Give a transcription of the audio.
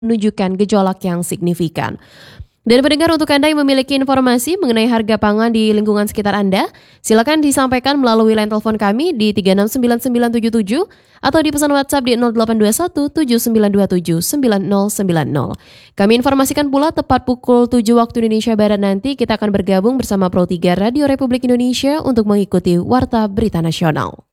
menunjukkan gejolak yang signifikan. Dan pendengar, untuk Anda yang memiliki informasi mengenai harga pangan di lingkungan sekitar Anda, silakan disampaikan melalui line telepon kami di 369977 atau di pesan WhatsApp di 0821 7927 9090. Kami informasikan pula tepat pukul 7 waktu Indonesia Barat nanti kita akan bergabung bersama Pro 3 Radio Republik Indonesia untuk mengikuti Warta Berita Nasional.